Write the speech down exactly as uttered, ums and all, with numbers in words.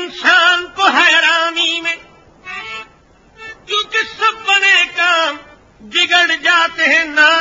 इंसान को हैरानी में, क्योंकि सब बने काम बिगड़ जाते हैं ना